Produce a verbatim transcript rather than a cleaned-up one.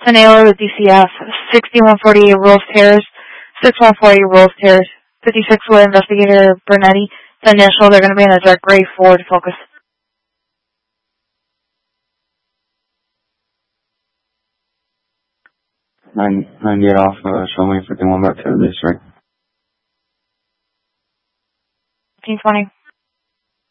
Naylor with D C F, sixty-one forty-eight Rolls Terrace, sixty-one forty Rolls Terrace, fifty-six with Investigator Bernetti. The initial, they're going to be in a direct gray Ford Focus. Nine, nine get off, uh, show me fifty-one back to this, right? fifteen twenty.